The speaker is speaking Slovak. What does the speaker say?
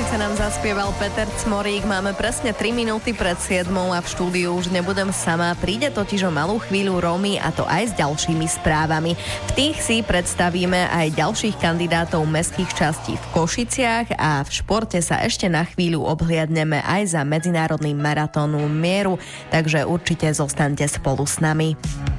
Košice nám zaspieval Peter Cmorík. Máme presne 3 minúty pred 7 a v štúdiu už nebudem sama. Príde totiž o malú chvíľu Romy, a to aj s ďalšími správami. V tých si predstavíme aj ďalších kandidátov mestských častí v Košiciach a v športe sa ešte na chvíľu obhliadneme aj za medzinárodným maratónom mieru, takže určite zostaňte spolu s nami.